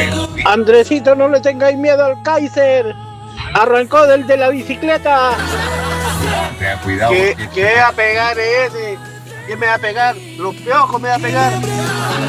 Andresito, no le tengáis miedo al Kaiser. Arrancó del de la bicicleta. Tengan cuidado. ¿Qué va a pegar ese? ¿Qué me va a pegar? ¿Los piojos me va a pegar?